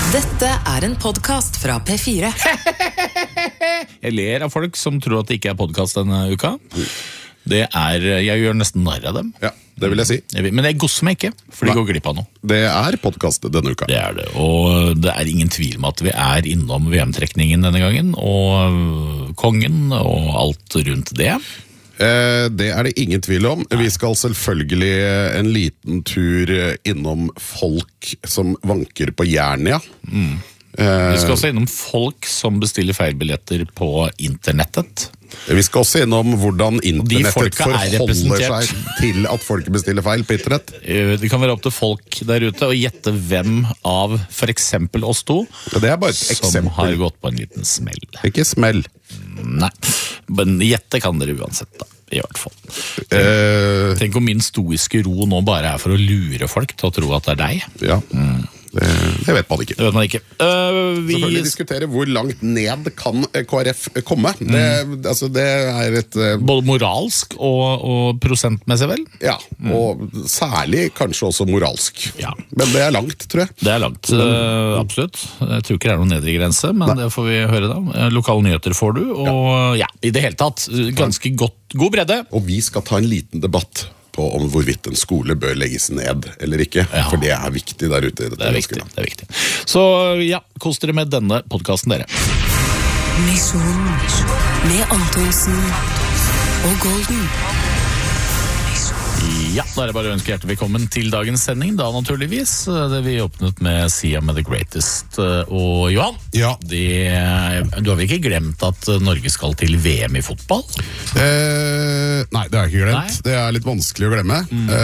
Dette en podcast fra P4. Jeg ler av folk som tror at det ikke podcast denne uka. Jeg gjør nesten narr av dem. Ja, det vil jeg si. Men jeg gosser meg ikke, for de går glipp av noe. Det podcast denne uka. Det det, og det ingen tvil om at vi innom VM-trekningen denne gangen, og kongen og alt rundt det. Det det ingen tvil om. Vi skal selvfølgelig en liten tur innom folk som vanker på Jernia. Vi skal også innom folk som bestiller feilbilletter på internettet. Vi skal også innom hvordan internettet forholder seg til at folk bestiller feil på internett. Det kan være opp til folk der ute å gjette hvem av for eksempel oss to det bare et som eksempel. har gått på en liten smell. Ikke smell. Nei, men gjette kan dere uansett da, i hvert fall. Tenk om min stoiske ro nå bare for å lure folk til å tro at det deg. Ja, det vet man ikke. Det vet man ikke. Selvfølgelig diskutere hvor langt ned kan KrF komme. Det et... Både moralsk og prosentmessig vel? Ja, og særlig kanskje også moralsk. Ja. Men det langt, tror jeg. Det langt, absolutt. Jeg tror ikke det noen nedre grense, men det får vi høre da. Lokale nyheter får du, og i det hele tatt, ganske god bredde. Og vi skal ta en liten debatt om hvorvidt en skole bør legges ned eller ikke, for det viktig der ute i dette. Det viktig. Så kos dere med denne podcasten dere. Misjon med Antonsen og Golden. Ja, da det bare å ønske hjertelig velkommen til dagens sending, da naturligvis. Det vi åpnet med Sia med The Greatest og Johan. Ja. Du har vel ikke glemt at Norge skal til VM i fotball? Nei, det har jeg ikke glemt. Nei. Det litt vanskelig å glemme.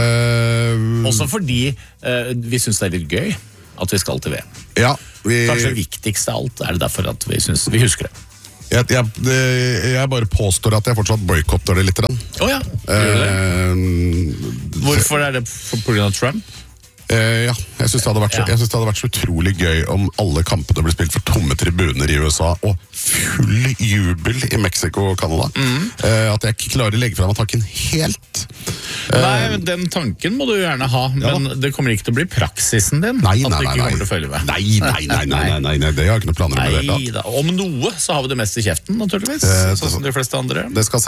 Også fordi vi synes det litt gøy at vi skal til VM. Ja, Kanskje viktigst av alt det derfor at vi husker det. Jeg bare påstår at jeg fortsatt boykotter det litt. Åja, gjør du det? Hvorfor det på grunn av Trump? Ja, jeg synes det hadde vært så utrolig gøy om alle kampene ble spilt for tomme tribuner i USA og full jubel i Mexico og Canada. At jeg ikke klarer å legge frem tanken helt. Nei, men den tanken må du gjerne ha, men det kommer ikke til å bli praksisen din. Nei. At du ikke kommer til å følge med. Nei, det har jeg ikke noe planer med det. Nei, om noe så har vi det mest i kjeften, naturligvis, sånn som de fleste andre. Det skal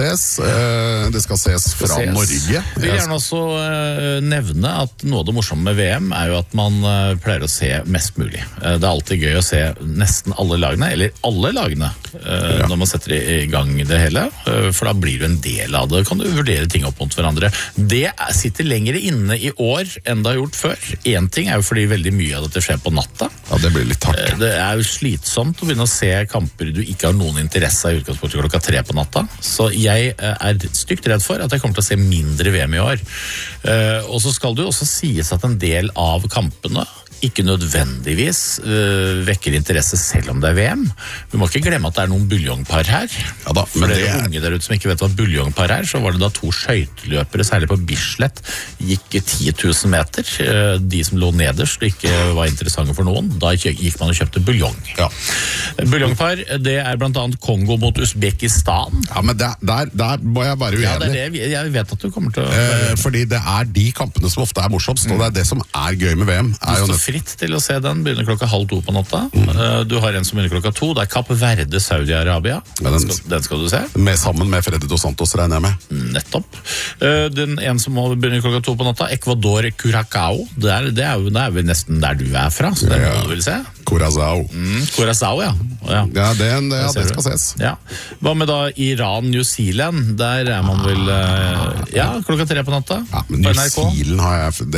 ses fra Norge. Jeg vil gjerne også nevne at noe av det morsomme med VM jo at man pleier å se mest mulig. Det alltid gøy å se nesten alle lagene, eller alle lagene, når man setter i gang det hele, for da blir du en del av det. Kan du vurdere ting opp mot hverandre. Det sitter lengre inne i år enn det har gjort før. En ting jo fordi veldig mye av dette skjer på natta. Ja, det blir litt hardt. Det jo slitsomt å begynne å se kamper du ikke har noen interesse av i utgangspunktet klokka 3 på natta. Så jeg stygt redd for at jeg kommer til å se mindre VM i år. Og så skal det jo også sies at en del av kampene ikke nødvendigvis vekker interesse selv om det VM. Vi må ikke glemme at det noen buljongpar her. Ja da, for det unge der ute som ikke vet hva buljongpar så var det da 2 skøyteløpere, særlig på Bislett, gikk 10 000 meter. De som lå nederst og ikke var interessante for noen, da gikk man og kjøpte buljong. Ja. Buljongpar, det blant annet Kongo mot Uzbekistan. Ja, men der må jeg være uenig. Ja, det jeg vet at du kommer til å... Fordi det de kampene som ofte morsomst, og det det som gøy med VM. Du står fritt til å se den, begynner klokka 1:30 på natta. Du har en som begynner klokka 2, det Kapp Verde, Saudi-Arabia. Ja, den skal du se. Sammen med Freddy Dos Santos, regner jeg med. Nettopp. Den en som begynner klokka 2 på natta, Ecuador, Curacao. Det vi nesten der du fra, så det må du vil se. Curacao. Curacao, ja. Ja, det skal ses. Ja. Hva med da Iran, New Zealand? Der man vel klokka 3 på natta. Ja, men New Zealand har jeg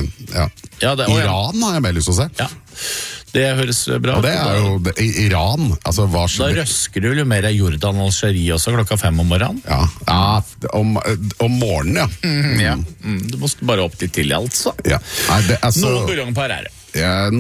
Iran har jeg mer lyst til å se. Ja. Det høres bra ut. Og det Iran, altså hva da røsker du jo mer Jordan og Algerie også klokka 5 om morgenen. Ja, om morgenen, ja. Du må bare opp litt til, altså. Ja. Nei, noen buljongpar det. Ja,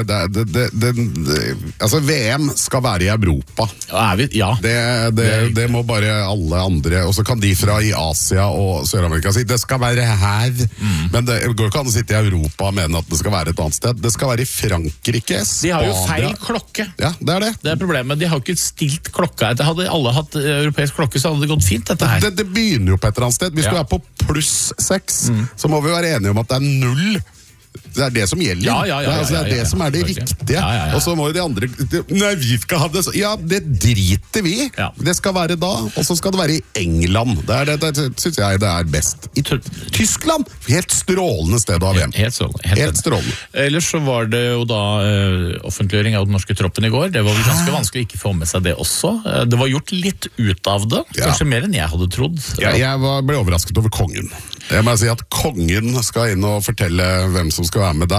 altså VM skal være i Europa. Ja. Det må bare alle andre. Og så kan de fra i Asia og Sør-Amerika si det skal være her. Men det går ikke an å sitte i Europa og mene at det skal være et annet sted. Det skal være i Frankrike, Spania. De har jo feil klokke. Ja, det det. Det problemet. De har ikke stilt klokka. Hadde alle hatt europeisk klokke, så hadde det gått fint, dette her. Det begynner jo på et eller annet sted. Hvis du på +6, så må vi være enige om at det 0 Det det som gjelder. Det det som det riktige. Og så må jo de andre nei, vi skal ha det så. Ja, det driter vi. Det skal være da, og så skal det være i England. Det synes jeg det best. I Tyskland, helt strålende sted å ha VM. Helt strålende. Ellers så var det jo da offentliggjøring av den norske troppen i går. Det var vel ganske vanskelig å ikke få med seg det også. Det var gjort litt ut av det, kanskje mer enn jeg hadde trodd. Jeg ble overrasket over kongen. Jeg må si at kongen skal inn og fortelle hvem som skal være med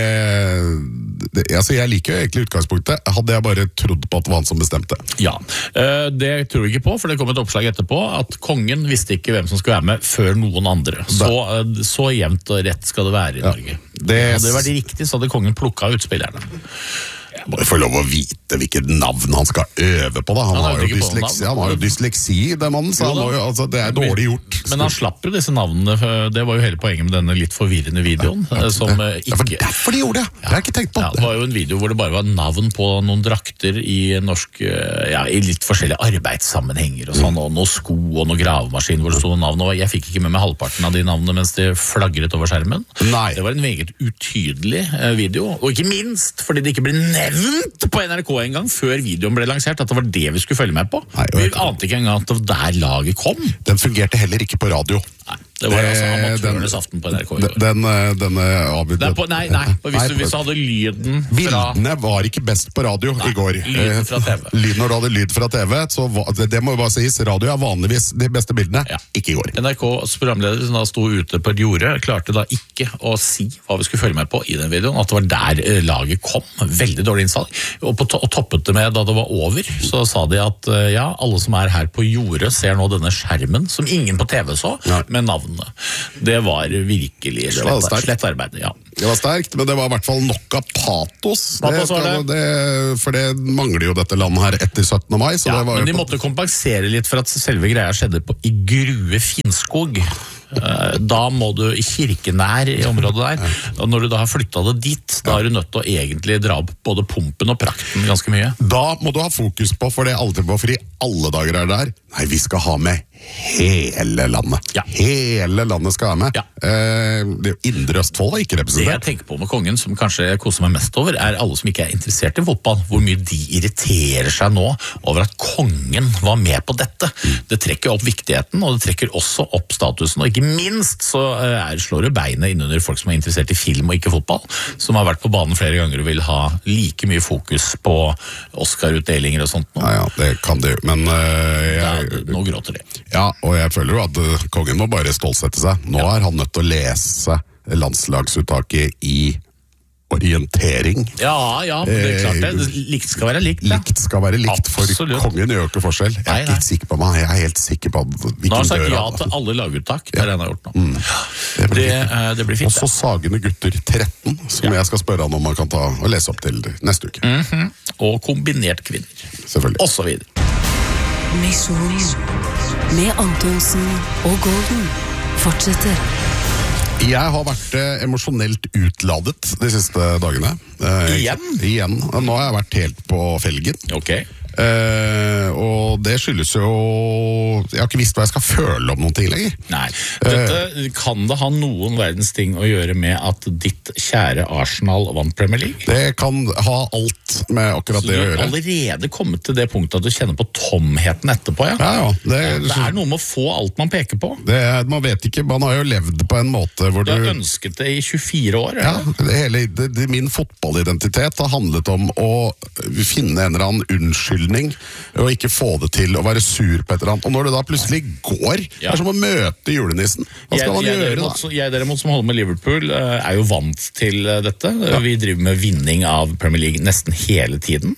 der. Altså jeg liker jo egentlig utgangspunktet. Hadde jeg bare trodd på at det var han som bestemte. Ja, det tror jeg ikke på, for det kom et oppslag etterpå at kongen visste ikke hvem som skulle være med før noen andre. Så jevnt og rett skal det være i Norge. Hadde det vært riktig, så hadde kongen plukket ut spillerne. Jeg må jo få lov å vite hvilket navn han skal øve på da. Han har jo dysleksi, det mannen, så det dårlig gjort. Men han slapp jo disse navnene, det var jo hele poenget med denne litt forvirrende videoen. Som ikke... Derfor de gjorde det, det har jeg ikke tenkt på. Det var jo en video hvor det bare var navn på noen drakter i norsk, i litt forskjellige arbeidssammenhenger og sånn, og noen sko og noen gravemaskin hvor det stod navn, og jeg fikk ikke med meg halvparten av de navnene mens de flagret over skjermen. Nei. Det var en meget utydelig video, og ikke minst fordi det ikke ble nevnt på NRK en gang før videoen ble lansert, at det var det vi skulle følge med på. Vi ante ikke engang at det der laget kom. Den fungerte heller ikke på radio. Nei, det var altså amatørenes aften på NRK i går. Hvis du hadde lyden fra... Bildene var ikke best på radio i går. Lyden fra TV. Når du hadde lyd fra TV, så det må jo bare sies, radio vanligvis de beste bildene, ikke i går. NRKs programleder som da stod ute på et jorde, klarte da ikke å si hva vi skulle følge med på i den videoen, at det var der laget kom. Veldig dårlig innsalg. Og toppet det med da det var over, så sa de at alle som her på jordet ser nå denne skjermen, som ingen på TV så, med navnene. Det var virkelig slett arbeid, Det var sterkt, men det var i hvert fall nok av patos. For det mangler jo dette landet her etter 17. mai. Så men de måtte kompensere litt for at selve greia skjedde i Grue Finnskog. Da må du i kirkenær i området der, og når du da har flyttet det dit, da er du nødt til å egentlig dra opp både pumpen og prakten ganske mye. Da må du ha fokus på, for det alle tenker på, for i alle dager der, nei, vi skal ha med hele landet. Hele landet skal ha med. Det Indre Østfold var ikke representert. Det jeg tenker på med kongen, som kanskje jeg koser meg mest over, alle som ikke interessert i fotball, hvor mye de irriterer seg nå over at kongen var med på dette. Det trekker opp viktigheten, og det trekker også opp statusen, og ikke minst så slår det beinet innunder folk som er interessert i film og ikke fotball, som har vært på banen flere ganger og vil ha like mye fokus på Oscar-utdelinger og sånt nå. Ja, det kan det jo, men nå gråter det. Ja, og jeg føler jo at kongen må bare stålsette seg. Nå er han nødt til å lese landslagsuttaket i orientering. Ja, men det klart det. Likt skal være likt. Likt skal være likt, for kongen gjør ikke forskjell. Jeg er ikke sikker på meg, jeg er helt sikker på Nå har han sagt ja til alle laguttak, det han har gjort nå. Det blir fint. Og så Sagene gutter 13, som jeg skal spørre han om man kan ta og lese opp til neste uke. Og kombinert kvinner. Selvfølgelig. Og så videre. Misjon med Antonsen og Golden fortsetter. Jeg har vært emosjonelt utladet de siste dagene. Igjen. Nå har jeg vært helt på felgen. Ok. Og det skyldes jo jeg har ikke visst hva jeg skal føle om noen ting lenger. Nei, kan det ha noen verdens ting å gjøre med at ditt kjære Arsenal vant Premier League? Det kan ha alt med akkurat det å gjøre. Så du har allerede kommet til det punktet at du kjenner på tomheten etterpå, det noe med å få alt man peker på. Man vet ikke, man har jo levd på en måte hvor du har ønsket det i 24 år. Min fotballidentitet har handlet om å finne en eller annen unnskyldning og ikke få det til å være sur på et eller annet. Og når det da plutselig går, det som å møte julenissen. Hva skal man gjøre da? Jeg derimot som holder med Liverpool er jo vant til dette. Vi driver med vinning av Premier League nesten hele tiden.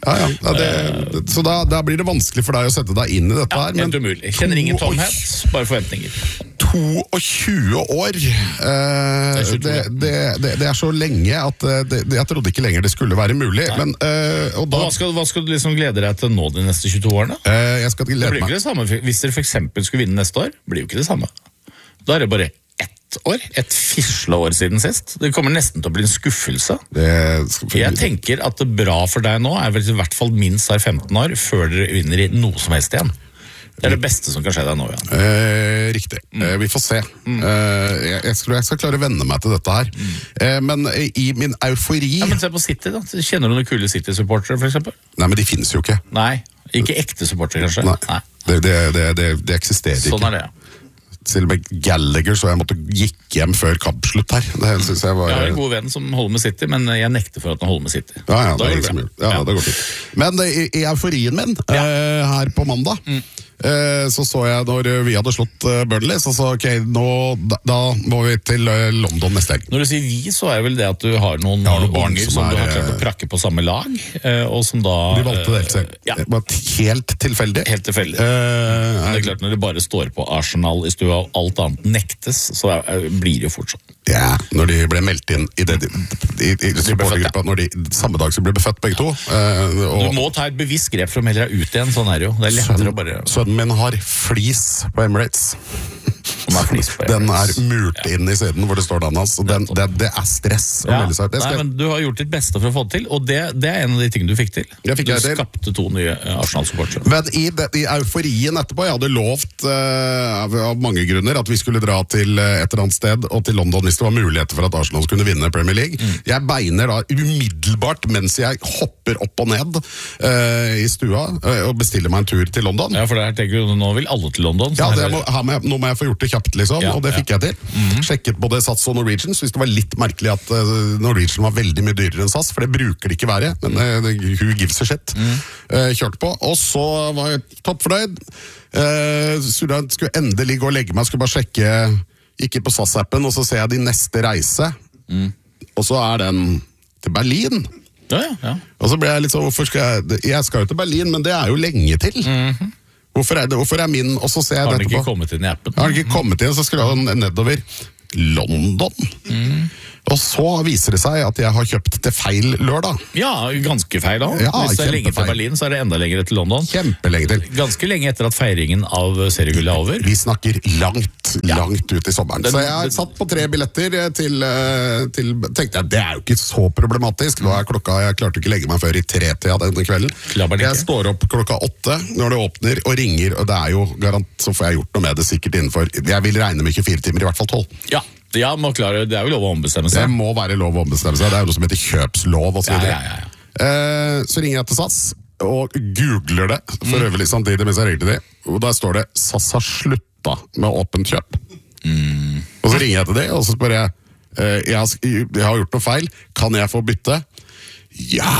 Så da blir det vanskelig for deg å sette deg inn i dette her. Helt umulig. Kjenner ingen tomhet, bare forventninger. 22 år. Det er så lenge at jeg trodde ikke lenger det skulle være mulig. Men, hva skal du liksom glede deg til nå de neste 22 årene? Jeg skal glede meg. Det blir ikke det samme. Hvis dere for eksempel skulle vinne neste år, blir jo ikke det samme. Da er det bare et fisleår siden sist. Det kommer nesten til å bli en skuffelse. Jeg tenker at det bra for deg nå er vel i hvert fall minst 15 år før dere vinner i noe som helst igjen. Det er det beste som kan skje deg nå, ja. Riktig. Vi får se. Jeg skal klare å venne meg til dette her. Men i min eufori... Ja, men se på City da. Kjenner du noen kule City-supportere, for eksempel? Nei, men de finnes jo ikke. Nei, ikke ekte supportere, kanskje? Nei. Det eksisterer ikke. Sånn er det, ja. Til og med Gallagher, så jeg måtte gikk hjem før kampslutt her. Det synes jeg var... Jeg har en god venn som holder med City, men jeg nekter for at han holder med City. Ja, det går fint. Men i euforien min, her på mandag, så jeg når vi hadde slått Burnley, så ok, da må vi til London neste helg. Når du sier vi, så er vel det at du har noen unger som du har klart å prakke på samme lag, og som da... De valgte det helt selv. Ja. Helt tilfeldig. Helt tilfeldig. Det er klart, når det bare står på Arsenal i stua og alt annet nektes, så blir det jo fort sånn. Ja, når de ble meldt inn i supportergruppa, samme dag som ble befødt begge to. Du må ta et bevisst grep for å melde deg ut igjen, sånn er det jo. Det er lettere å bare... Sønnen min har flis på Emirates. Den er murt inn i siden hvor det står navnet hans. Det er stress å melde seg ut. Nei, men du har gjort ditt beste for å få det til, og det er en av de tingene du fikk til. Du skapte 2 nye Arsenal-supportere. Men i euforien etterpå, jeg hadde lovt av mange grunner at vi skulle dra til et eller annet sted og til London hvis det var muligheter for at Arsenal kunne vinne Premier League. Jeg beiner da umiddelbart mens jeg hopper opp og ned i stua og bestiller meg en tur til London. Ja, for der tenker du, nå vil alle til London. Ja, nå må jeg få gjort det kjapt, liksom, og det fikk jeg til. Sjekket både SAS og Norwegian, så hvis det var litt merkelig at Norwegian var veldig mye dyrere enn SAS, for det bruker det ikke være, men who gives a shit. Kjørte på, og så var jeg toppfornøyd. Skulle endelig gå og legge meg, skulle bare sjekke, gikk på SAS-appen, og så ser jeg de neste reise, og så er den til Berlin. Ja. Og så ble jeg litt sånn, jeg skal jo til Berlin, men det er jo lenge til. Hvorfor er min, og så ser jeg har den etterpå. Ikke kommet inn i appen? Har den ikke kommet inn, så skulle jeg nedover London. Og så viser det seg at jeg har kjøpt til feil lørdag. Ja, ganske feil da. Ja, hvis det er lenge til Berlin, så er det enda lenger til London. Kjempelenge til. Ganske lenge etter at feiringen av seriegullet er over. Vi snakker langt ut i sommeren. Så jeg har satt på 3 billetter til tenkte jeg, det er jo ikke så problematisk. Nå er klokka, jeg klarte ikke legge meg før i 3-tida denne kvelden. Jeg står opp klokka 8 når det åpner og ringer, og det er jo garant, så får jeg gjort noe med det sikkert innenfor, jeg vil regne med 24 timer, i hvert fall 12. Ja, må klare, det er jo lov å ombestemme seg. Det må være lov å ombestemme seg. Det er jo noe som heter kjøpslov og så videre. Så ringer jeg til SAS og googler det for øvrig samtidig mens jeg ringer til det. Og der står det SAS har slutta med åpent kjøp. Og så ringer jeg til det, og så spør jeg jeg har gjort noe feil. Kan jeg få bytte? Ja,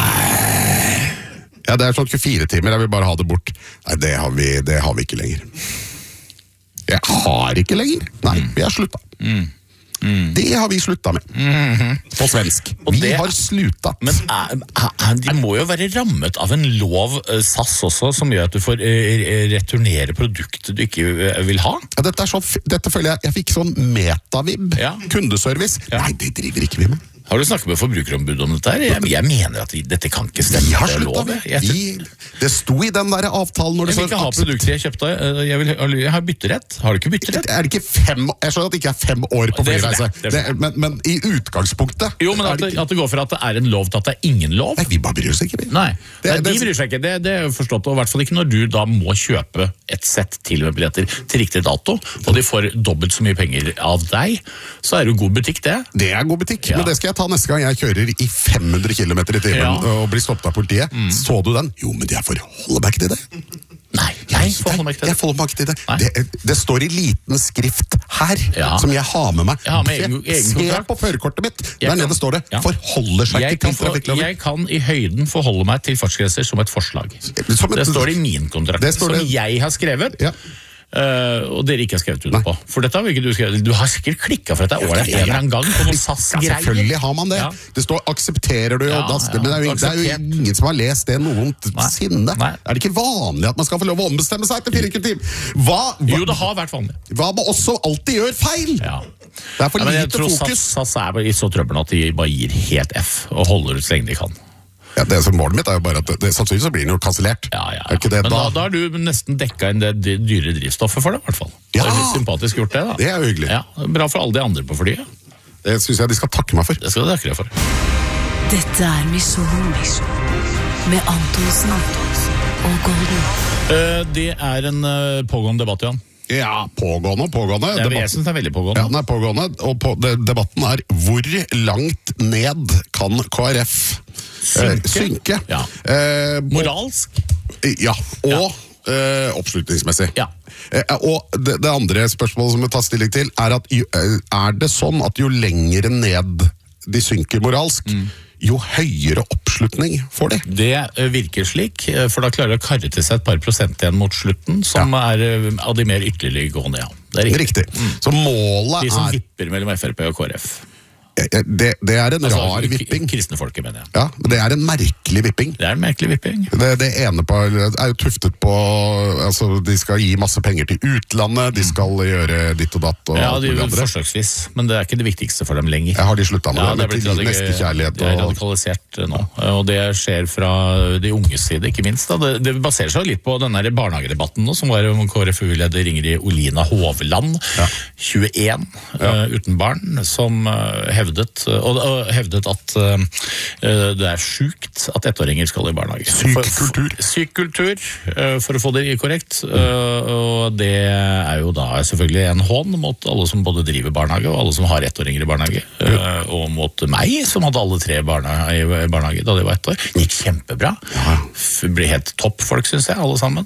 det er sånn 24 timer. Jeg vil bare ha det bort. Nei, det har vi ikke lenger. Jeg har ikke lenger. Nei, vi har slutta. Det har vi slutta med. På svensk. Vi har slutta. Men de må jo være rammet av en lov, SAS også, som gjør at du får returnere produktet du ikke vil ha. Ja, dette føler jeg fikk sånn metavib. Kundeservice. Nei, det driver ikke vi med. Har du snakket med forbrukerombudet om dette her? Jeg mener at dette kan ikke stemme. Vi har sluttet med. Det sto i den der avtalen når jeg vil ikke ha produkter jeg kjøpte. Jeg har bytterett. Har du ikke bytterett? Er det ikke 5 år? Jeg skjønner at det ikke er 5 år på flyreise. Men i utgangspunktet... Jo, men at det går for at det er en lov til at det er ingen lov. Nei, vi bare bryr oss ikke. Nei, de bryr seg ikke. Det er forstått, og i hvert fall ikke når du da må kjøpe et sett til med billetter til riktig dato, og de får dobbelt så mye penger av deg, så er det jo god butikk, det. Det er god butikk, men det skal jeg ta neste gang jeg kjører i 500 km i timen og blir stoppet av politiet. Så du den? Jo, men jeg forholder meg ikke til det. Nei, jeg forholder meg ikke til det. Det står i liten skrift her, som jeg har med meg. Se på førerkortet mitt. Der nede står det, forholder seg ikke til trafikkloven. Jeg kan i høyden forholde meg til fartsgrenser som et forslag. Det står i min kontrakt, som jeg har skrevet. Og dere ikke har skrevet under på. For dette har ikke du skrevet. Du har sikkert klikket for dette året en eller annen gang på noen SAS-greier. Selvfølgelig har man det. Det står aksepterer du, men det er jo ingen som har lest det noensinne. Er det ikke vanlig at man skal få lov å ombestemme seg til 24 timer? Jo, det har vært vanlig. Hva med oss som alltid gjør feil? Det er for lite fokus. SAS er i så trøbbel at de bare gir helt F og holder ut så lenge de kan. Det som målet mitt er jo bare at sannsynligvis så blir den jo kansellert. Men da har du nesten dekket inn det dyre drivstoffet for det, i hvert fall. Det er litt sympatisk gjort det, da. Det er jo hyggelig. Bra for alle de andre på flyet. Det synes jeg de skal takke meg for. Det skal de takke deg for. Dette er Misjon med Antonsen. og Golden. Det er en pågående debatt, Jan. Ja, pågående. Jeg synes det er veldig pågående. Ja, den er pågående, og debatten er hvor langt ned kan KrF synke? Ja. Moralsk? Ja, og oppslutningsmessig. Ja. Og det andre spørsmålet som vi tar stilling til, er det sånn at jo lengre ned de synker moralsk, jo høyere oppslutning får de? Det virker slik, for da klarer de å karre til seg et par prosent igjen mot slutten, som er av de mer ytterliggående, ja. Det er riktig. Så målet de som vipper mellom FrP og KrF. Det er en rar vipping. Kristne folket, mener jeg. Ja, men det er en merkelig vipping. Det er en merkelig vipping. Det ene er jo tuftet på, altså de skal gi masse penger til utlandet, de skal gjøre ditt og datt og ja, de gjør forsøksvis, men det er ikke det viktigste for dem lenger. Jeg har de sluttet med det, med til nestekjærlighet. Det er radikalisert nå, og det skjer fra de unges side, ikke minst. Det baserer seg litt på denne barnehagedebatten nå, som var om KrFU-leder Ingrid Olina Hovland, 21, uten barn, som hevdet at det er sykt at ettåringer skal i barnehage. Syk kultur, for å få det korrekt. Og det er jo da selvfølgelig en hån mot alle som både driver barnehage, og alle som har ettåringer i barnehage. Og mot meg, som hadde alle 3 barn i barnehage da de var 1 år. Det gikk kjempebra. Ble helt topp folk, synes jeg, alle sammen.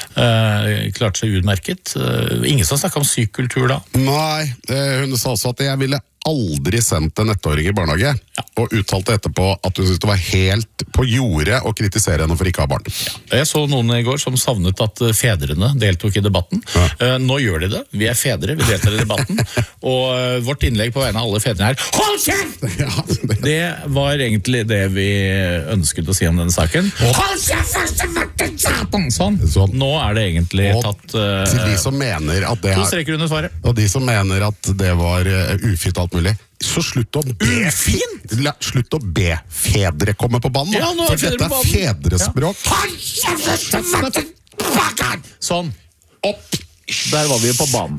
Klarte seg utmerket. Ingen som snakket om syk kultur da. Nei, hun sa også at jeg ville aldri sendt en 1-åring i barnehage, og uttalte etterpå at hun syntes det var helt på jordet å kritisere henne for ikke å ha barn. Ja. Jeg så noen i går som savnet at fedrene deltok i debatten. Nå gjør de det. Vi er fedre, vi deltar i debatten. Og vårt innlegg på vegne av alle fedrene er hold kjeft! Ja, det var egentlig det vi ønsket å si om denne saken. Hold kjeft! Sånn. Nå er det egentlig tatt til de som mener at det 2 streker under svaret. Og de som mener at det var ufint alt mulig, så slutt å be fedre komme på banen. Ja, for dette er fedrespråk. Sånn. Opp. Der var vi på banen.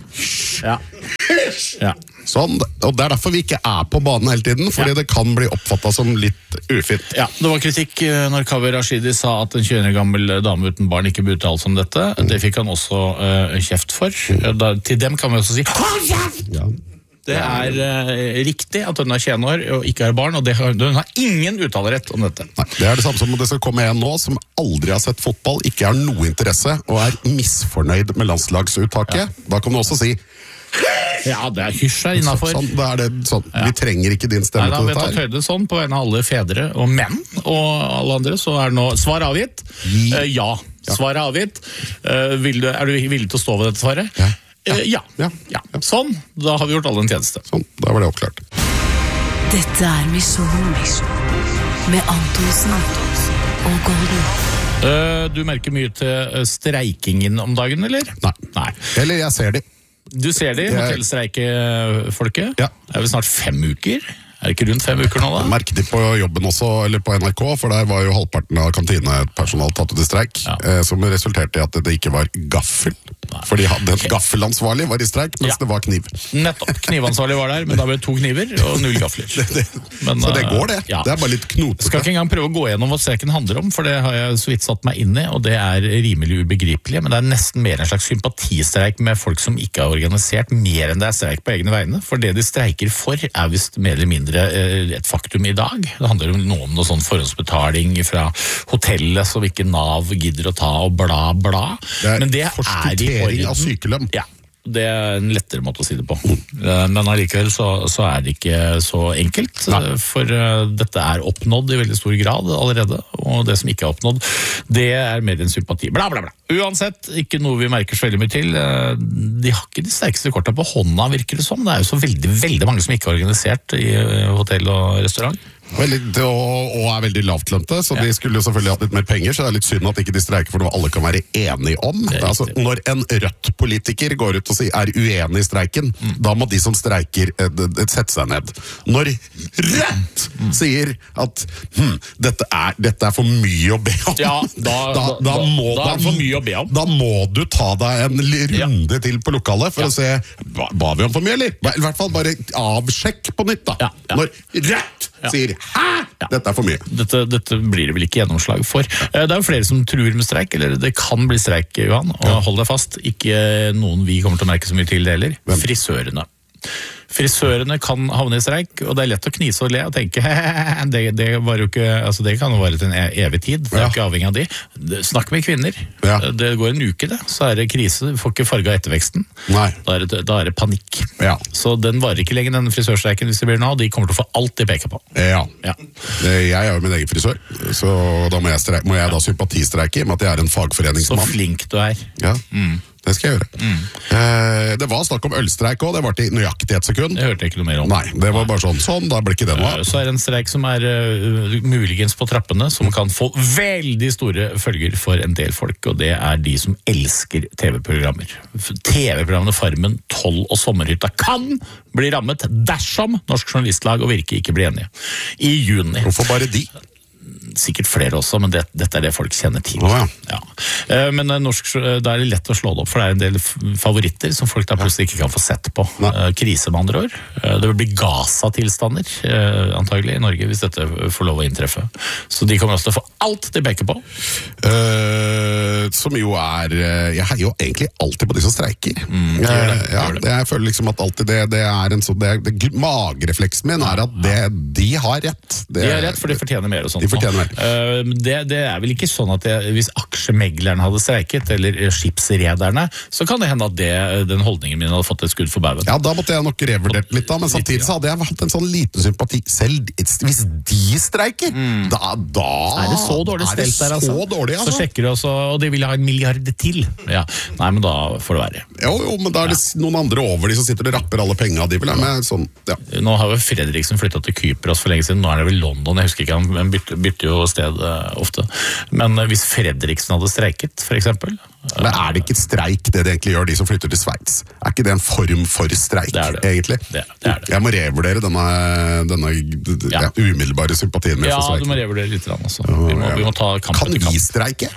Ja. Sånn, og det er derfor vi ikke er på banen hele tiden, fordi det kan bli oppfattet som litt ufint. Ja, det var kritikk når Kaveh Rashidi sa at en 20 år gammel dame uten barn ikke burde uttale seg om dette. Det fikk han også kjeft for. Til dem kan vi også si hold kjeft! Ja. Det er riktig at hun er 21 år og ikke har barn, og hun har ingen uttalerett om dette. Nei, det er det samme som det skal komme en nå som aldri har sett fotball, ikke har noe interesse, og er misfornøyd med landslagsuttaket. Ja. Da kan du også si ja, det er hysj her innenfor. Sånn, da er det sånn. Ja. Vi trenger ikke din stemme til dette her. Vi har tatt høyde sånn på vegne av alle fedre og menn og alle andre, så er nå svar avgitt. Ja, svar avgitt. Er du villig til å stå ved dette svaret? Ja. Ja. Sånn, da har vi gjort alle en tjeneste. Sånn, da var det oppklart. Dette er Misjon med Antonsen og Golden. Du merker mye til streikingen om dagen, eller? Nei. Eller jeg ser de. Du ser de, hotellstreikefolket? Ja. Det er vel snart 5 uker? Er det ikke rundt 5 uker nå da? Merket de på jobben også, eller på NRK, for der var jo halvparten av kantinepersonal tatt ut i streik, som resulterte i at det ikke var gaffel. Fordi den gaffelansvarlig var i streik, mens det var kniv. Nettopp, knivansvarlig var der, men da ble det 2 kniver og 0 gafler. Så det går det. Ja. Det er bare litt knotete. Skal ikke engang prøve å gå gjennom hva streiken handler om, for det har jeg så vidt satt meg inn i, og det er rimelig ubegripelig, men det er nesten mer en slags sympatistreik med folk som ikke er organisert, mer enn det er streik på egne vegne, for det de streiker for er vist mer eller mindre et faktum i dag. Det handler om noe sånn forhåndsbetaling fra hotellet som ikke Nav gidder å ta og bla bla, men det er i av sykelønn. Ja, det er en lettere måte å si det på. Men allikevel så er det ikke så enkelt, for dette er oppnådd i veldig stor grad allerede, og det som ikke er oppnådd, det er mer en sympati. Bla bla bla. Uansett, ikke noe vi merker så veldig mye til. De har ikke de sterkeste korta på hånda, virker det som. Det er jo så veldig mange som ikke er organisert i hotell og restaurant. Og er veldig lavtlønte, så de skulle jo selvfølgelig hatt litt mer penger, så det er litt synd at ikke de streiker for noe alle kan være enige om. Altså, når en Rødt-politiker går ut og er uenig i streiken, da må de som streiker sette seg ned. Når Rødt sier at dette er for mye å be om, da må du ta deg en runde til på lokalet for å se, ba vi om for mye, eller? I hvert fall bare avsjekk på nytt da. Når Rødt sier hæ? Dette for mye. Dette blir det vel ikke gjennomslag for. Det jo flere som truer med streik, eller det kan bli streik, Johan, og hold deg fast, ikke noen vi kommer til å merke så mye til det heller. Frisørene. Frisørene kan havne i streik, og det lett å knise og le og tenke det var jo ikke, altså det kan jo være til en evig tid, det ikke avhengig av de. Snakk med kvinner. Det går en uke det, så det krise, du får ikke farget etterveksten. Nei. Da det panikk. Så den varer ikke lenger, den frisørstreiken hvis det blir nå, de kommer til å få alt de peker på. Jeg jo min egen frisør, så da må jeg da sympatistreike med at jeg en fagforeningsmann. Så flink du Ja. Det skal jeg gjøre. Det var snakk om ølstreik også, det var til nøyaktig et sekund. Det hørte jeg ikke noe mer om. Nei, det var bare sånn, da ble ikke det noe. Så det en streik som muligens på trappene, som kan få veldig store følger for en del folk, og det de som elsker TV-programmer. TV-programmene Farmen, 12 og Sommerhytta kan bli rammet dersom Norsk Journalistlag og Virke ikke blir enige. I juni. Hvorfor bare de? Sikkert flere også, men dette det folk kjenner til. Men det det lett å slå det opp, for det en del favoritter som folk da plutselig ikke kan få sett på. Krise med andre år. Det vil bli Gaza-tilstander, antagelig, i Norge, hvis dette får lov å inntreffe. Så de kommer også til å få alt de peker på. Som jo jeg heier jo egentlig alltid på de som streiker. Jeg føler liksom at alltid det en sånn, magerefleksen min at de har rett. De har rett, for de fortjener mer og sånt. Det vel ikke sånn at hvis aksjemeglerne hadde streiket, eller skipsrederne, så kan det hende at den holdningen min hadde fått et skudd for baugen. Ja, da måtte jeg nok revurdert litt da, men samtidig så hadde jeg hatt en sånn liten sympati. Selv hvis de streiker, da det så dårlig stelt der, altså. Så sjekker du også, og de vil ha 1 milliard til. Nei, men da får det være. Jo, men da det noen andre over de som sitter og rapper alle pengene de vil ha med, sånn, Nå har jo Fredriksen flyttet til Kypros for lenge siden, nå det vel London, jeg husker ikke, han bytter jo sted ofte. Men hvis Fredriksen hadde streiket, for eksempel. Men det ikke streik det egentlig gjør, de som flytter til Sveits? Ikke det en form for streik, egentlig? Det. Jeg må revurdere denne umiddelbare sympatien med for streik. Du må revurdere litt også. Vi må ta kamp etter kamp. Kan vi streike?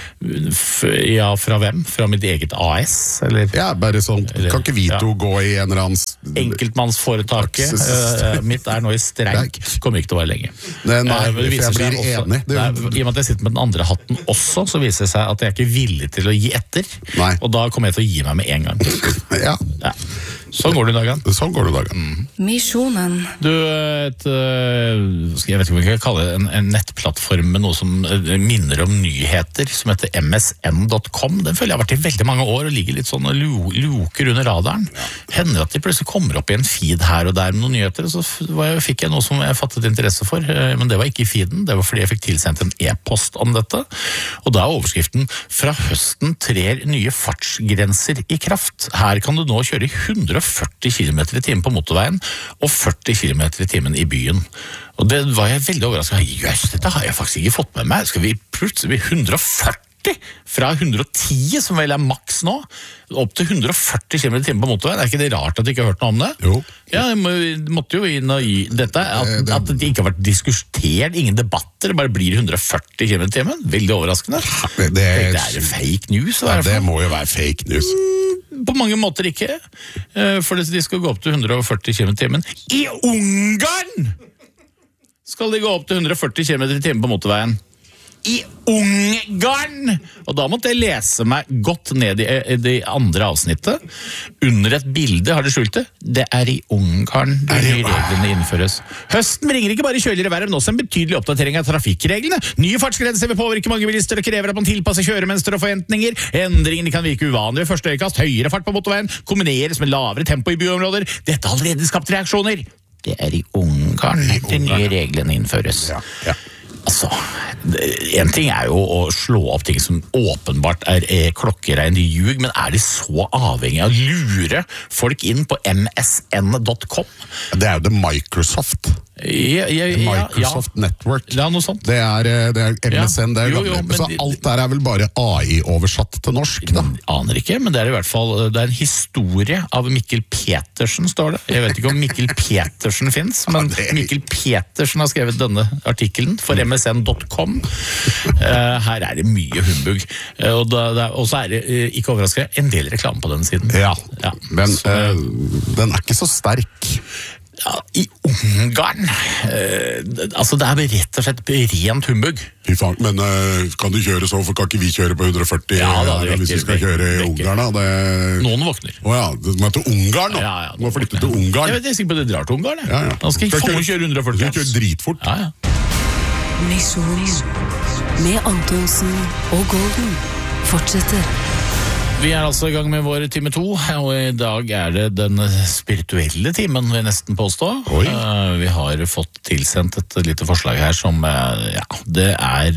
Fra hvem? Fra mitt eget AS? Eller? Bare sånn, kan ikke vi to gå i en eller annen enkeltmannsforetaket? Mitt nå i streik. Kommer ikke til å være lenge. Nei, jeg blir enig. I og med at jeg sitter med den andre hatten også, så viser det seg at jeg ikke er villig til å gi etter. Og da kommer jeg til å gi meg med en gang. Sånn går det i dagen. Misjonen. Du, jeg vet ikke om jeg kan kalle det en nettplattform med noe som minner om nyheter, som heter msn.com. Den føler jeg har vært i veldig mange år og ligger litt sånn og luker under radaren. Hender at de plutselig kommer opp i en feed her og der med noen nyheter, så fikk jeg noe som jeg fattet interesse for, men det var ikke i feeden, det var fordi jeg fikk tilsendt en e-post om dette, og da overskriften: fra høsten trer nye fartsgrenser i kraft. Her kan du nå kjøre 140 km i timen på motorveien og 40 km i timen i byen. Og det var jeg veldig overrasket. Jøss, dette har jeg faktisk ikke fått med meg. Skal vi plutselig 140? Fra 110, som vel maks nå, opp til 140 km i timen på motorveien. Ikke det rart at du ikke har hørt noe om det? Jo. Jeg måtte jo inn og gi dette, at det ikke har vært diskutert, ingen debatter, det bare blir 140 km i timen. Veldig overraskende. Det fake news. Det må jo være fake news. På mange måter ikke, for de skal gå opp til 140 km i timen. I Ungarn skal de gå opp til 140 km i timen på motorveien. I Ungarn! Og da måtte jeg lese meg godt ned i det andre avsnittet. Under et bilde, har det skjult det? Det i Ungarn de nye reglene innføres. Høsten bringer ikke bare kjøligere vær, men også en betydelig oppdatering av trafikkreglene. Nye fartsgrenser vil påvirke mange bilister og krever at man tilpasser kjøremønster og forventninger. Endringene kan virke uvanlige ved første øyekast. Høyere fart på motorveien kombineres med lavere tempo i byområder. Dette har allerede skapt reaksjoner. Det i Ungarn de nye reglene innføres. Altså, en ting jo å slå opp ting som åpenbart klokkerein ljug, men de så avhengig av å lure folk inn på msn.com? Det jo det Microsoft. Microsoft Network. Ja, noe sånt. Det MSN, det så alt der vel bare AI-oversatt til norsk, da? Aner ikke, men det i hvert fall det en historie av Mikkel Petersen, står det. Jeg vet ikke om Mikkel Petersen finnes, men Mikkel Petersen har skrevet denne artikkelen for msn.com. Her det mye humbug, og så det ikke overraskende en del reklame på denne siden. Men den ikke så sterk. Ja, i Ungarn altså det rett og slett rent humbug. Fy faen, men kan du kjøre så, for kan ikke vi kjøre på 140 hvis vi skal kjøre i Ungarn da? Noen våkner. Du må til Ungarn nå. Du må flytte til Ungarn. Jeg er sikker på at det drar til Ungarn. Da skal ikke få kjøre 140. Du skal kjøre dritfort. Misjon med Antonsen og Golden fortsetter. Vi altså i gang med vår time 2, og i dag det den spirituelle timen, vil jeg nesten påstå. Vi har fått tilsendt et lite forslag her som, det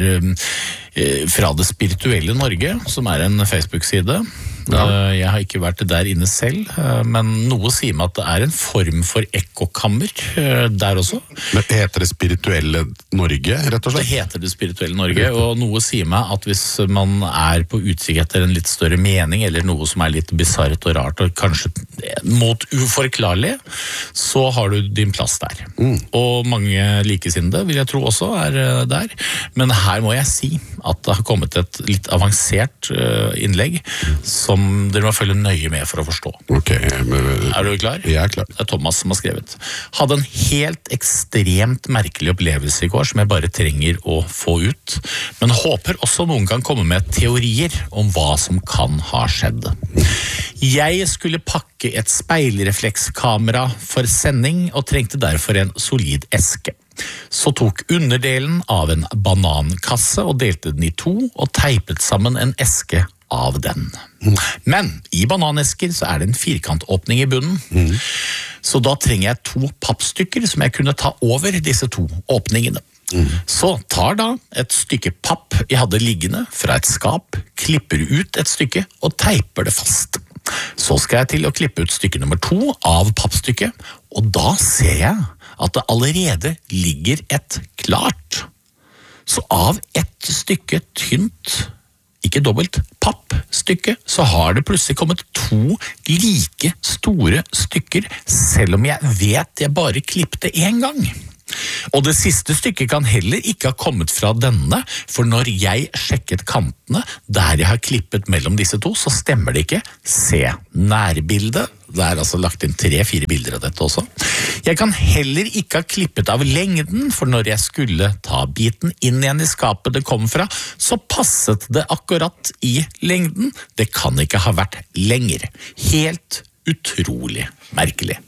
fra det spirituelle Norge, som en Facebook-side. Jeg har ikke vært der inne selv, men noe sier meg at det en form for ekkokammer der også. Men heter det spirituelle Norge, rett og slett? Det heter det spirituelle Norge, og noe sier meg at hvis man på utkikk etter en litt større mening, eller noe som litt bizarrt og rart, og kanskje mot uforklarlig, så har du din plass der. Og mange likesinnede, vil jeg tro også, der. Men her må jeg si at det har kommet et litt avansert innlegg, som dere må følge nøye med for å forstå. Du klar? Jeg klar. Det Thomas som har skrevet. Hadde en helt ekstremt merkelig opplevelse i går, som jeg bare trenger å få ut, men håper også noen kan komme med teorier om hva som kan ha skjedd. Jeg skulle pakke et speilreflekskamera for sending, og trengte derfor en solid eske. Så tok underdelen av en banankasse og delte den i 2, og teipet sammen en eske av den. Men i bananesker så det en firkantåpning i bunnen. Så da trenger jeg 2 pappstykker som jeg kunne ta over disse 2 åpningene. Så tar da et stykke papp jeg hadde liggende fra et skap, klipper ut et stykke og teiper det fast. Så skal jeg til å klippe ut stykke nummer 2 av pappstykket, og da ser jeg at det allerede ligger et klart. Så av et stykke tynt, ikke dobbelt, pappstykke, så har det plutselig kommet 2 like store stykker, selv om jeg vet jeg bare klippte en gang. Og det siste stykket kan heller ikke ha kommet fra denne, for når jeg sjekket kantene, der jeg har klippet mellom disse 2, så stemmer det ikke. Se nærbildet. Det altså lagt inn 3-4 bilder av dette også. Jeg kan heller ikke ha klippet av lengden, for når jeg skulle ta biten inn igjen i skapet det kom fra, så passet det akkurat i lengden. Det kan ikke ha vært lenger. Helt utrolig merkelig.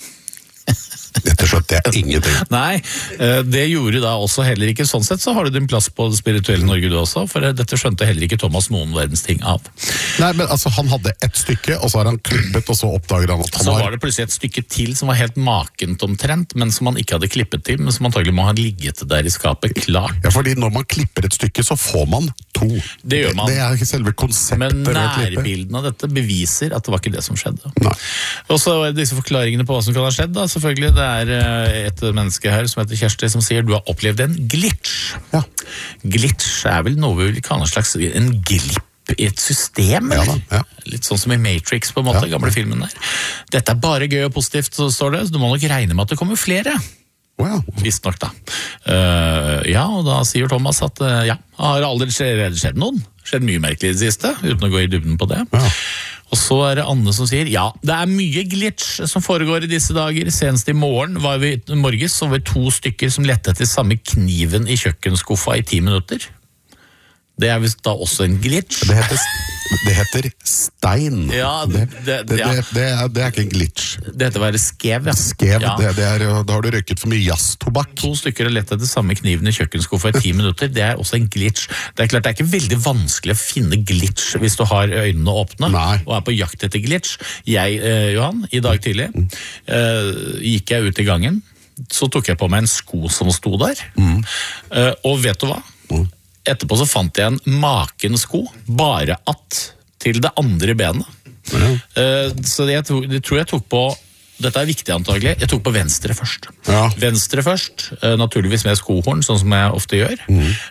Dette skjønte jeg ingenting. Nei, det gjorde da også heller ikke. Sånn sett så har du din plass på det spirituelle Norge du også, for dette skjønte heller ikke Thomas noen verdens ting av. Nei, men altså han hadde et stykke, og så har han klippet, og så oppdager han at han så var det plutselig et stykke til som var helt makent omtrent, men som han ikke hadde klippet til, men som antagelig må ha ligget der i skapet, klart. Ja, fordi når man klipper et stykke, så får man 2. Det gjør man. Det ikke selve konseptet. Men nærbildene av dette beviser at det var ikke det som skjedde. Nei. Og så disse forklaringene på hva som kan ha skjedd da, selvfølgelig, det et menneske her som heter Kjersti som sier du har opplevd en glitch. Ja. Glitch vel noe vi vil kalle en glipp i et system, eller? Ja. Litt sånn som i Matrix på en måte, gamle filmen der. Dette bare gøy og positivt, så står det, så du må nok regne med at det kommer flere. Visst nok da. Og da sier Thomas at har aldri skjedd noen. Skjedd mye merkelig i det siste, uten å gå i dybden på det. Og så det Anne som sier, det mye glitch som foregår i disse dager. Senest i morgen var vi morges, så var vi 2 stykker som lette etter samme kniven i kjøkkenskuffa i 10 minutter. Det visst da også en glitch. Det heter stein. Ja, det ikke en glitch. Det heter være skev, ja. Skev, da har du røyket for mye jazztobakk. 2 stykker har lett etter samme kniven i kjøkkenskuffa i 10 minutter. Det også en glitch. Det klart, det ikke veldig vanskelig å finne glitch hvis du har øynene åpne. Nei. Og på jakt etter glitch. Jeg, Johan, i dag tidlig gikk jeg ut i gangen. Så tok jeg på meg en sko som sto der. Og vet du hva? Etterpå så fant jeg en maken sko, bare at til det andre benet. Så jeg tror jeg tok på, dette viktig antagelig, jeg tok på venstre først. Venstre først, naturligvis med skohorn, sånn som jeg ofte gjør.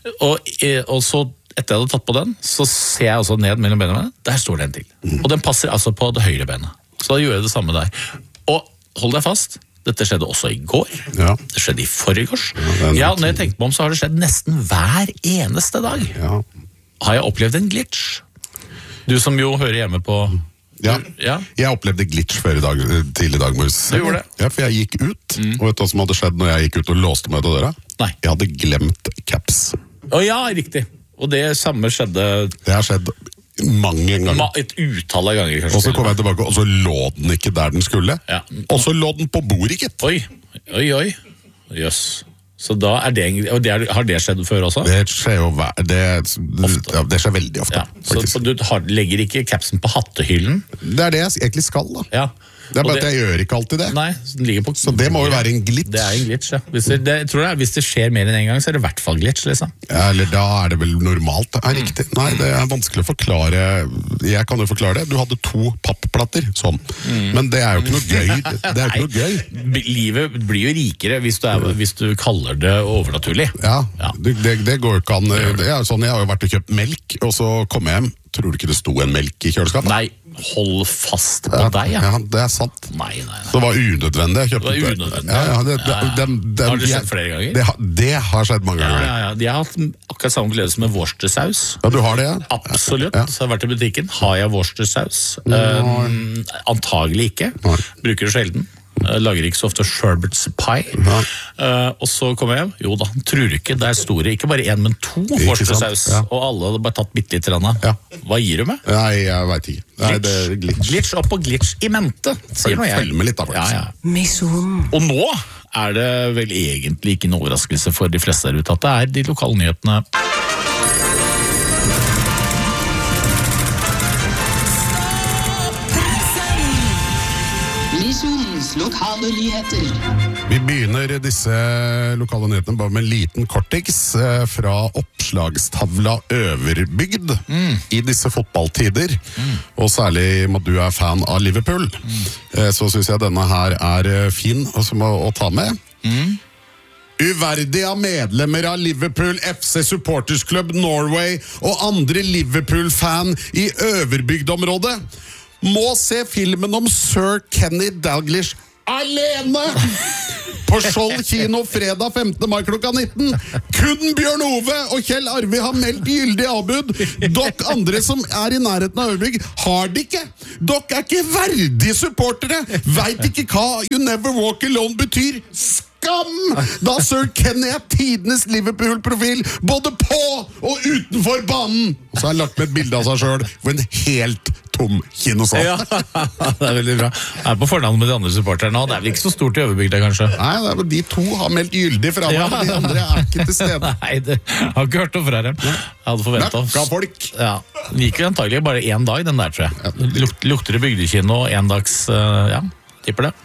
Og så etter jeg hadde tatt på den, så ser jeg også ned mellom benene, der står det en til. Og den passer altså på det høyre benet. Så da gjør jeg det samme der. Og hold deg fast, dette skjedde også i går. Det skjedde i forgårs. Når jeg tenkte på om, så har det skjedd nesten hver eneste dag. Har jeg opplevd en glitch? Du som jo hører hjemme på Ja. Ja. Jeg opplevde glitch før tidlig i dag, Mors. Du gjorde det? Ja, for jeg gikk ut, og vet du hva som hadde skjedd når jeg gikk ut og låste meg til døra? Nei. Jeg hadde glemt caps. Ja, riktig. Og det samme skjedde Det har skjedd mange ganger. et utall av ganger, kanskje. Og så kom jeg tilbake, og så lå den ikke der den skulle. Ja. Og så lå den på bordet, gitt. Oi. Jøss. Så da er det, har det skjedd før også? Det skjer jo det skjer veldig ofte. Ja. Så du legger ikke capsen på hattehyllen? Det er det jeg egentlig skal, da. Ja. Det er bare at jeg gjør ikke alltid det. Nei, den ligger på, så det må jo være en glitch. Det er en glitch, ja. Hvis det skjer mer enn en gang, så er det i hvert fall glitch, liksom. Ja, eller da er det vel normalt. Det er riktig. Nei, det er vanskelig å forklare. Jeg kan jo forklare det. Du hadde 2 pappplatter, sånn. Men det er jo ikke noe gøy. Det er jo ikke noe gøy. Livet blir jo rikere hvis du kaller det overnaturlig. Ja. Det går jo ikke an. Jeg har jo vært og kjøpt melk, og så kom jeg hjem. Tror du ikke det sto en melk i kjøleskapet? Nei, hold fast på deg, ja. Ja, det er sant. Nei. Det var unødvendig. Det var unødvendig. Har det skjedd flere ganger? Det har skjedd mange ganger. Ja. De har hatt akkurat samme opplevelse med worcestersaus. Ja, du har det, ja? Absolutt. Så jeg har vært i butikken. Har jeg worcestersaus? Antagelig ikke. Bruker det sjelden. Lager ikke så ofte Sherbert's pie. Og så kommer jeg hjem. Jo da, tror ikke det er store. Ikke bare 1, men 2 worcestersaus. Og alle hadde bare tatt bitte litt. Hva gir du med? Nei, jeg vet ikke. Nei, det er glitch. Glitch opp og glitch i mente, sier nå jeg. Følg med litt da, faktisk. Misjon. Og nå er det vel egentlig ikke en overraskelse for de fleste der ute at det er de lokale nyhetene. Lokale nyheter. Vi begynner disse lokale nyhetene bare med en liten kortiks fra oppslagstavla Øverbygd i disse fotballtider. Og særlig om du er fan av Liverpool, så synes jeg denne her er fin å ta med. Uverdig av medlemmer av Liverpool FC Supporters Club Norway og andre Liverpool-fan i Øverbygdområdet må se filmen om Sir Kenny Dalglish alene på Skjold kino fredag 15. mai klokka 19. Kun Bjørn Ove og Kjell Arvi har meldt gyldig avbud. Dere andre som er i nærheten av Øverbygd har det ikke. Dere er ikke verdige supportere. Vet ikke hva You Never Walk Alone betyr. Skam! Da Sir Kenny er tidenes Liverpool-profil både på og utenfor banen. Og så har han lagt med et bilde av seg selv for en helt tom kinosal. Ja, det er veldig bra. Jeg er på fornavn med de andre supporterne nå. Det er vel ikke så stort i Øverbygda, kanskje? Nei, de 2 har meldt gyldig fra meg, de andre er ikke til stede. Nei, jeg har ikke hørt noe fra dem. Jeg hadde forventet oss. Møkka folk. Ja, det gikk jo antagelig bare 1 dag, den der, tror jeg. Lukter det bygdekino, 1 dags, tipper det.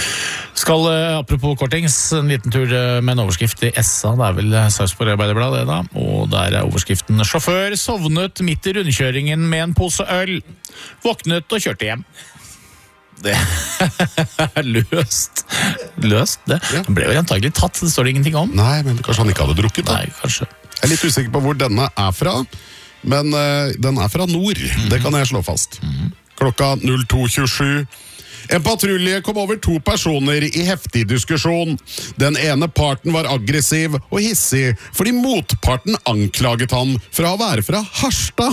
Apropos kortings, en liten tur med en overskrift i SA, det er vel Sarpsborg Arbeiderblad det da, og der er overskriften «Sjåfør sovnet midt i rundkjøringen med en pose øl, våknet og kjørte hjem». Det er løst det. Han ble vel antagelig tatt, det står det ingenting om. Nei, men kanskje han ikke hadde drukket da. Nei, kanskje. Jeg er litt usikker på hvor denne er fra, men den er fra nord, det kan jeg slå fast. Klokka 02:27. En patrulje kom over 2 personer i heftig diskusjon. Den ene parten var aggressiv og hissig, fordi motparten anklaget han for å være fra Harstad.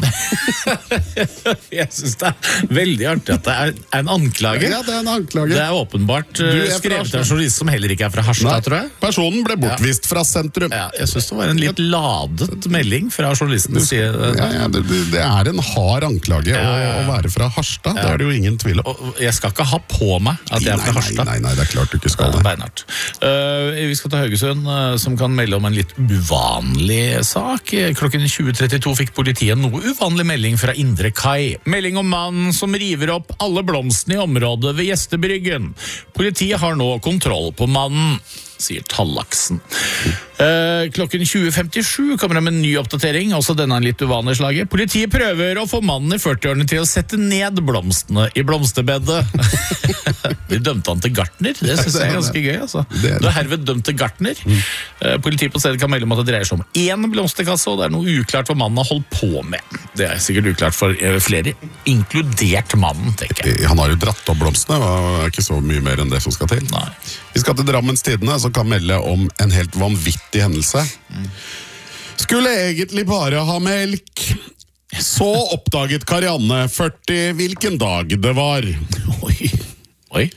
Jeg synes det er veldig artig at det er en anklage. Ja, det er en anklage. Det er åpenbart skrevet av en journalist som heller ikke er fra Harstad, tror jeg. Personen ble bortvist fra sentrum. Ja, jeg synes det var en litt ladet melding fra journalistens side. Ja, det er en hard anklage å være fra Harstad, det er det jo ingen tvil om. Og jeg skal ikke ha på meg at jeg er fra Harstad. Nei, det er klart du ikke skal det. Beinhardt. Vi skal til Haugesund, som kan melde om en litt uvanlig sak. Klokken 20:32 fikk politiet en noe uvanlig melding fra Indre Kai. Melding om mannen som river opp alle blomstene i området ved Gjestebryggen. Politiet har nå kontroll på mannen, sier Tallaksen. Klokken 20:57 kommer det med en ny oppdatering, også denne litt uvanlige slaget. Politiet prøver å få mannen i 40-årene til å sette ned blomstene i blomsterbedet. Vi dømte han til gartner, det synes jeg er ganske gøy. Altså. Du er herved dømt til gartner. Politiet på stedet kan melde om at det dreier seg om 1 blomsterkasse, og det er noe uklart hva mannen har holdt på med. Det er sikkert uklart for flere, inkludert mannen, tenker jeg. Han har jo dratt opp blomstene, det er ikke så mye mer enn det som skal til. Nei. Vi skal til Drammens Tidende, som kan melde om en helt vanvittig hendelse. Skulle egentlig bare ha melk. Så oppdaget Karianne 40 hvilken dag det var. Oi.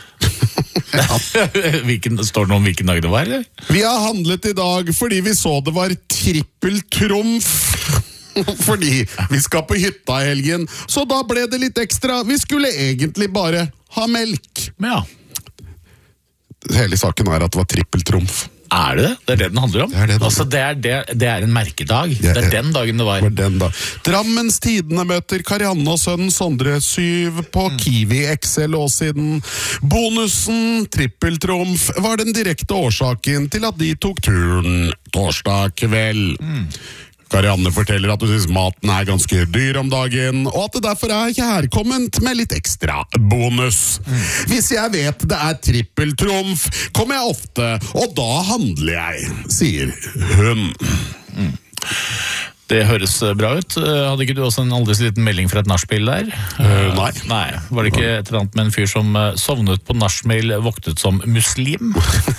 Står det noe om hvilken dag det var, eller? Vi har handlet i dag fordi vi så det var trippeltrumf. Fordi vi skal på hytta i helgen, så da ble det litt ekstra. Vi skulle egentlig bare ha melk. Ja. Hele saken er at det var trippeltrumf. Er det det? Det er det den handler om? Det er det den altså, det er en merkedag. Det er den dagen det var. Drammens Tidende møter Karianne og sønnen Sondre 7 på Kiwi XL Åssiden. Bonusen, trippeltrumf, var den direkte årsaken til at de tok turen torsdag kveld. Karianne forteller at hun synes maten er ganske dyr om dagen, og at det derfor er kjærkomment med litt ekstra bonus. Hvis jeg vet det er trippeltrumf, kommer jeg ofte, og da handler jeg, sier hun. Det høres bra ut. Hadde ikke du også en aldri så liten melding fra et nachspiel der? Nei. Nei. Var det ikke et eller annet med en fyr som sovnet på nachspiel, voktet som muslim?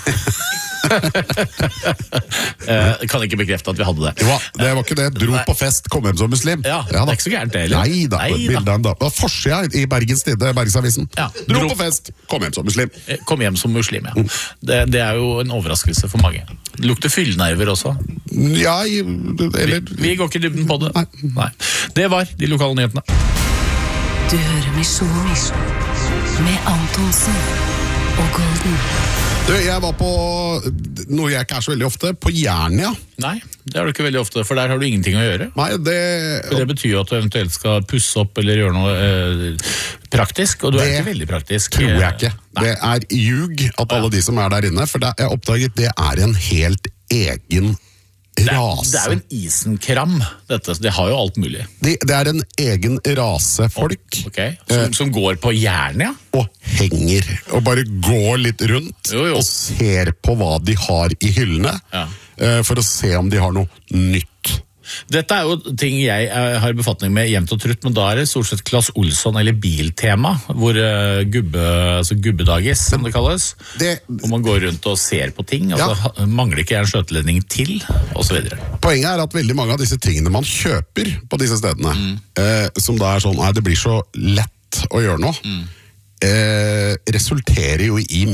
Kan ikke bekrefte at vi hadde det. Jo, det var ikke det. Dro på fest, kom hjem som muslim. Ja, det er ikke så gærent det heller. Nei da, bildet av en dag. Det var forsida i Bergensavisen. Ja, dro på fest, kom hjem som muslim. Kom hjem som muslim, ja. Det er jo en overraskelse for mange. Det lukter fyllenerver også. Ja, eller... Vi går ikke i dybden på det. Nei. Det var de lokale nyhetene. Du hører Misjon med Antonsen og Golden. Du, jeg var på, noe jeg ikke er så veldig ofte, på Jernia. Nei, det har du ikke veldig ofte, for der har du ingenting å gjøre. Nei, det betyr jo at du eventuelt skal pusse opp eller gjøre noe praktisk, og du er ikke veldig praktisk. Det tror jeg ikke. Nei. Det er ljug at alle de som er der inne, for jeg oppdaget det er en helt egen rase. Det er jo en isenkram, dette, så det har jo alt mulig. Det er en egen rase folk. Okay. Som går på Jernia? Og henger, og bare går litt rundt og ser på hva de har i hyllene, for å se om de har noe nytt. Dette er jo ting jeg har befatning med jevnt og trutt, men da er det stort sett Claes Olsson eller Biltema, hvor gubbedagis, som det kalles, hvor man går rundt og ser på ting, altså mangler ikke en skjøteledning til, og så videre. Poenget er at veldig mange av disse tingene man kjøper på disse stedene, som da er sånn, det blir så lett å gjøre noe, resulterer jo i